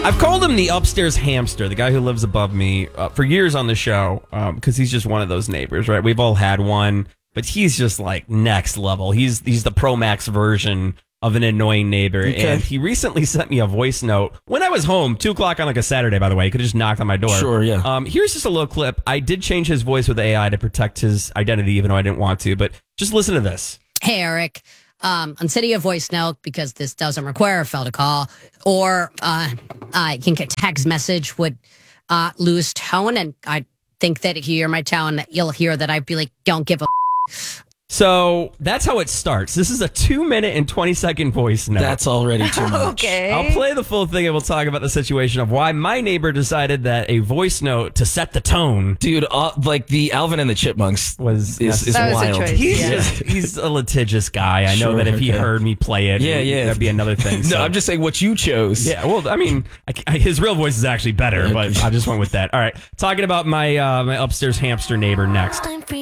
I've called him the upstairs hamster, the guy who lives above me, for years on the show, because he's just one of those neighbors, right? We've all had one, but he's just like next level. He's the Pro Max version of an annoying neighbor. Okay. And he recently sent me a voice note when I was home, 2:00 on like a Saturday, by the way. He could have just knocked on my door. Sure, yeah. Here's just a little clip. I did change his voice with AI to protect his identity, even though I didn't want to, but just listen to this. Hey, Eric. I'm sending you a voice note because this doesn't require a phone call, or I think a text message would lose tone, and I think that if you hear my tone, you'll hear that I'd be like, don't give a So that's how it starts. This is a 2-minute and 20-second voice note. That's already too much. Okay. I'll play the full thing and we'll talk about the situation of why my neighbor decided that a voice note to set the tone Dude, like the Alvin and the Chipmunks was is That was a wild. choice. He's a litigious guy. I know Sure, that if he okay. heard me play it, Yeah. that'd be another thing. No, So- I'm just saying what you chose. Yeah, well, I mean, his real voice is actually better, but I just went with that. All right, talking about my my upstairs hamster neighbor next. I'm free.